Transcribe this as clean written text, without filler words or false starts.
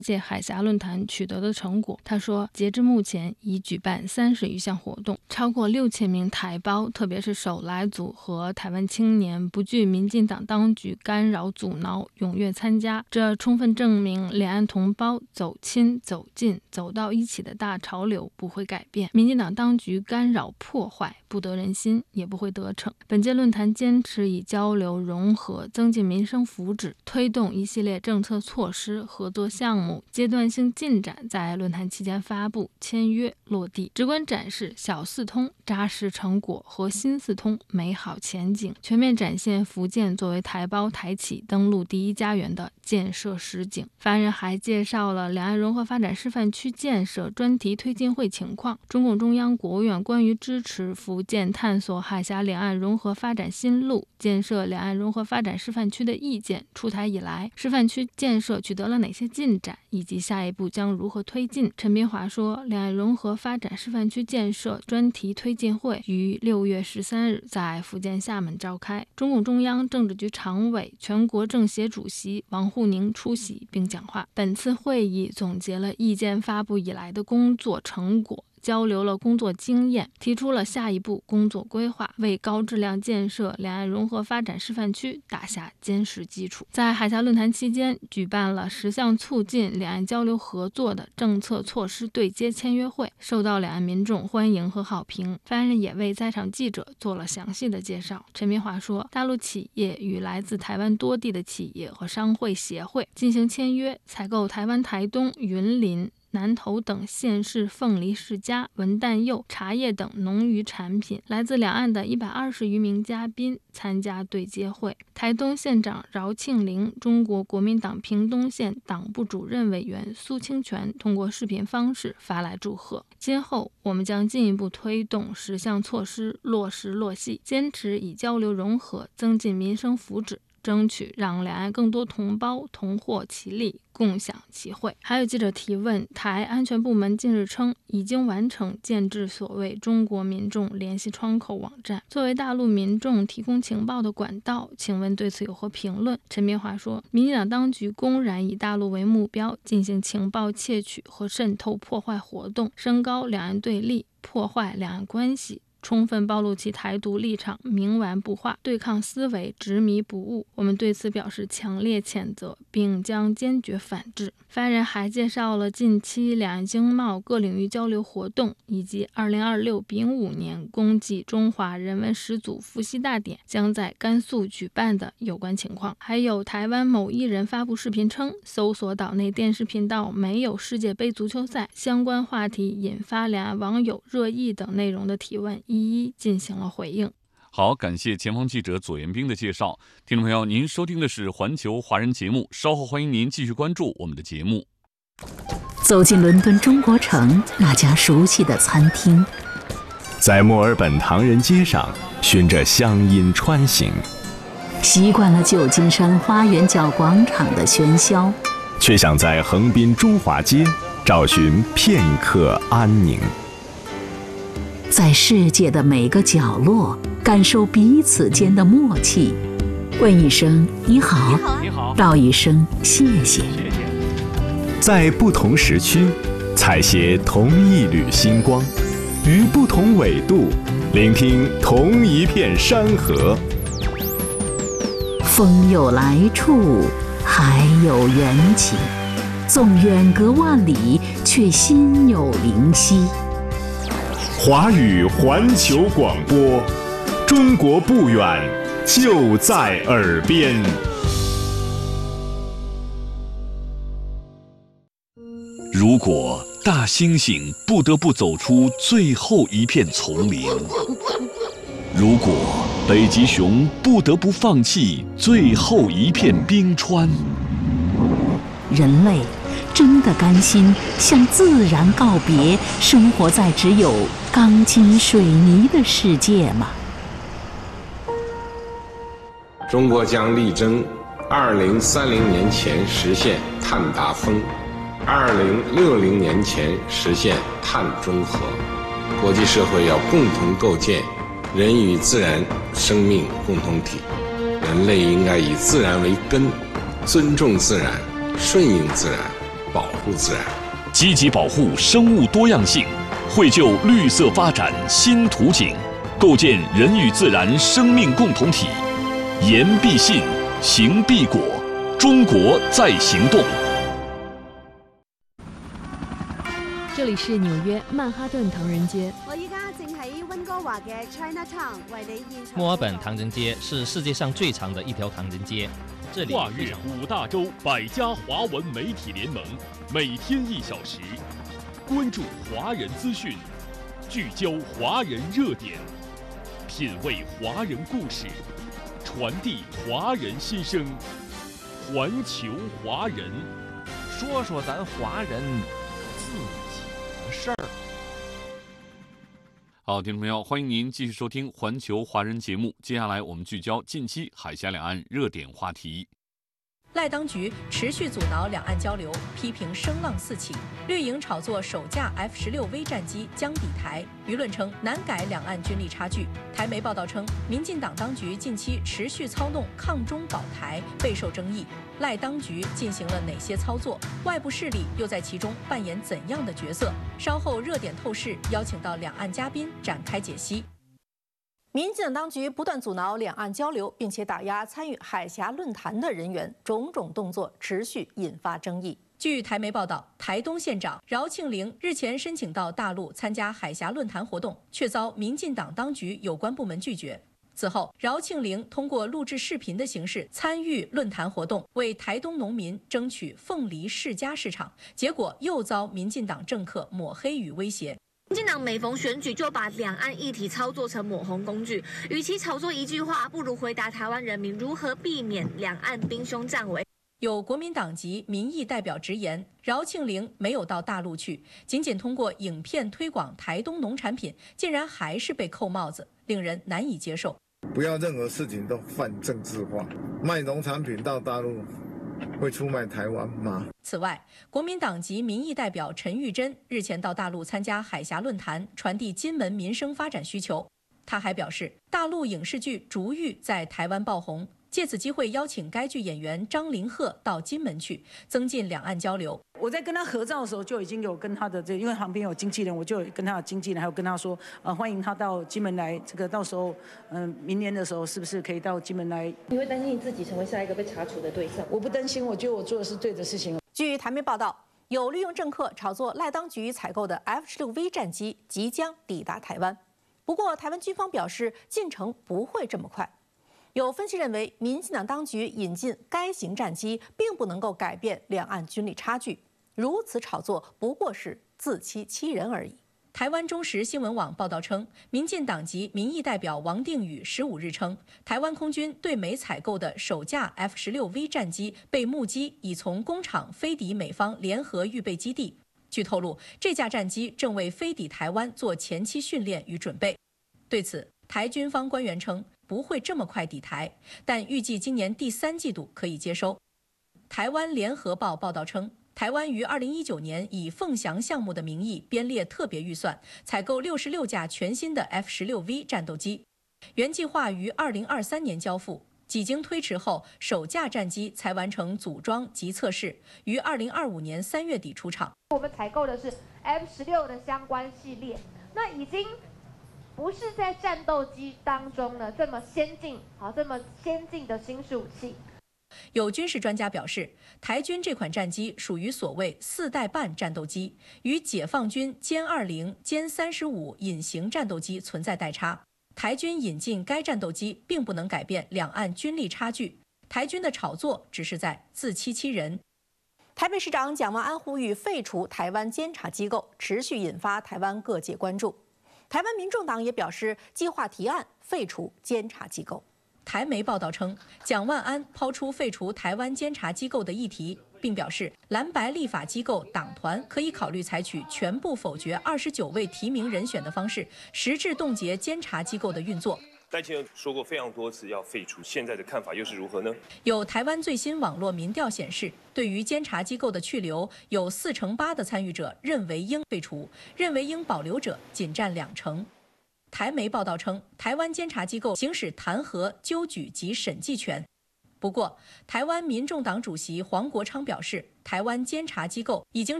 届海峡论坛取得的成果。他说，截至目前已举办30余项活动，超过6000名台胞，特别是手来族和台湾青年，不惧民进党当局干扰阻挠，踊跃参加。这充分证明两岸同胞走亲走近走到一起的大潮流不会改变，民进党当局干扰破坏不得人心，也不会得逞。本届论坛坚持以交流融合增进民生福祉，推动一系列政策措施、合作项目阶段性进展在论坛期间发布、签约、落地，直观展示小四通扎实成果和新四通美好前景，全面展现福建作为台胞台企登陆第一家园的建设实景。发言人还介绍了两岸融合发展示范区建设专题推进会情况。中共中央、国务院关于支持福建探索海峡两岸融合发展新路、建设两岸融合发展示范区的意见出台以来，示范区建设取得了哪些进展，以及下一步将如何推进。陈斌华说，两岸融合发展示范区建设专题推进会于6月13日在福建厦门召开，中共中央政治局常委、全国政协主席王沪宁出席并讲话。本次会议总结了意见发布以来的工作成果，交流了工作经验，提出了下一步工作规划，为高质量建设两岸融合发展示范区打下坚实基础。在海峡论坛期间，举办了10项促进两岸交流合作的政策措施对接签约会，受到两岸民众欢迎和好评。发言人也为在场记者做了详细的介绍。陈明华说，大陆企业与来自台湾多地的企业和商会协会进行签约，采购台湾台东、云林、南投等县市凤梨世家、文旦柚、茶叶等农渔产品。来自两岸的120余名嘉宾参加对接会。台东县长饶庆龄、中国国民党屏东县党部主任委员苏清泉通过视频方式发来祝贺。今后我们将进一步推动10项措施落实落细，坚持以交流融合增进民生福祉，争取让两岸更多同胞同获其利，共享其惠。还有记者提问，台安全部门近日称已经完成建制所谓中国民众联系窗口网站，作为大陆民众提供情报的管道，请问对此有何评论？陈明华说，民进党当局公然以大陆为目标进行情报窃取和渗透破坏活动，升高两岸对立，破坏两岸关系，充分暴露其台独立场冥顽不化、对抗思维执迷不悟，我们对此表示强烈谴责，并将坚决反制。发言人还介绍了近期两岸经贸各领域交流活动，以及2026丙午年公祭中华人文始祖伏羲大典将在甘肃举办的有关情况。还有台湾某艺人发布视频称，搜索岛内电视频道没有世界杯足球赛，相关话题引发两岸网友热议等内容的提问一一进行了回应。 好，感谢前方记者左彦兵的介绍。听众朋友，您收听的是环球华人节目，稍后欢迎您继续关注我们的节目。 走进伦敦中国城那家熟悉的餐厅， 在墨尔本唐人街上循着乡音穿行， 习惯了旧金山花园角广场的喧嚣， 却想在横滨中华街找寻片刻安宁。 在世界的每个角落感受彼此间的默契，问一声你好，道一声谢谢。 在不同时区采撷同一缕星光，于不同纬度聆听同一片山河。 风有来处，海有缘起，纵远隔万里，却心有灵犀。 华语环球广播，中国不远，就在耳边。 如果大猩猩不得不走出最后一片丛林，如果北极熊不得不放弃最后一片冰川， 人类真的甘心向自然告别，生活在只有钢筋水泥的世界吗？ 中国将力争2030年前实现碳达峰，2060年前实现碳中和。国际社会要共同构建人与自然生命共同体，人类应该以自然为根，尊重自然，顺应自然，保护自然， 积极保护生物多样性，绘就绿色发展新图景，构建人与自然生命共同体。言必信，行必果，中国在行动。 这里是纽约曼哈顿唐人街。 我依家正喺温哥華嘅 Chinatown 為你現場。 墨爾本唐人街是世界上最长的一条唐人街，这里跨越5大洲100家华文媒体联盟，每天1小时，关注华人资讯，聚焦华人热点，品味华人故事，传递华人心声，环球华人， 说说咱华人自己的事儿。 好，听众朋友，欢迎您继续收听《环球华人》节目。接下来我们聚焦近期海峡两岸热点话题。 赖当局持续阻挠两岸交流，批评声浪四起。绿营炒作首架 F-16V 战机将抵台，舆论称难改两岸军力差距。台媒报道称，民进党当局近期持续操弄抗中保台，备受争议。赖当局进行了哪些操作？外部势力又在其中扮演怎样的角色？稍后热点透视邀请到两岸嘉宾展开解析。民进党当局不断阻挠两岸交流，并且打压参与海峡论坛的人员，种种动作持续引发争议。据台媒报道，台东县长饶庆铃日前申请到大陆参加海峡论坛活动，却遭民进党当局有关部门拒绝。此后，饶庆铃通过录制视频的形式参与论坛活动，为台东农民争取凤梨世家市场，结果又遭民进党政客抹黑与威胁。 民进党每逢选举就把两岸议题操作成抹红工具，与其炒作一句话，不如回答台湾人民如何避免两岸兵凶战危。 有国民党籍民意代表直言，饶庆铃没有到大陆去，仅通过影片推广台东农产品，竟然还是被扣帽子，令人难以接受。 不要任何事情都泛政治化，卖农产品到大陆会出卖台湾吗？ 此外，国民党籍民意代表陈玉珍日前到大陆参加海峡论坛，传递金门民生发展需求。他还表示，大陆影视剧《竹玉》在台湾爆红，借此机会邀请该剧演员张凌赫到金门去，增进两岸交流。 我在跟他合照的时候，就已经有跟他的因为旁边有经纪人，我就有跟他的经纪人，还有跟他说，欢迎他到金门来。这个到时候，明年的时候，是不是可以到金门来？ 你会担心你自己成为下一个被查处的对象？ 我不担心，我觉得我做的是对的事情。 据台媒报道，有利用政客炒作赖当局采购的 F-16V 战机即将抵达台湾，不过台湾军方表示进程不会这么快。有分析认为，民进党当局引进该型战机，并不能够改变两岸军力差距，如此炒作不过是自欺欺人而已。台湾中时新闻网报道称，民进党籍民意代表王定宇15日称，台湾空军对美采购的首架 F-16V 战机被目击已从工厂飞抵美方联合预备基地。据透露，这架战机正为飞抵台湾做前期训练与准备。对此，台军方官员称，不会这么快抵台，但预计今年第3季度可以接收。台湾联合报报道称，台湾于2019年以凤翔项目的名义编列特别预算，采购66架全新的 F-16V 战斗机，原计划于2023年交付，几经推迟后，首架战机才完成组装及测试，于2025年3月底出厂。 我们采购的是 F-16的相关系列，那已经不是在战斗机当中呢这么先进的新式武器。 有军事专家表示，台军这款战机属于所谓4代半战斗机，与解放军歼20、歼35隐形战斗机存在代差。台军引进该战斗机，并不能改变两岸军力差距。台军的炒作只是在自欺欺人。台北市长蒋万安呼吁废除台湾监察机构，持续引发台湾各界关注。台湾民众党也表示，计划提案废除监察机构。台媒报道称，蒋万安抛出废除台湾监察机构的议题，并表示蓝白立法机构党团可以考虑采取全部否决29位提名人选的方式，实质冻结监察机构的运作。 赖清德说过非常多次要废除，现在的看法又是如何呢？ 有台湾最新网络民调显示，对于监察机构的去留，有48%的参与者认为应废除，认为应保留者仅占20%。台媒报道称，台湾监察机构行使弹劾、纠举及审计权。 不过，台湾民众党主席黄国昌表示，台湾监察机构已经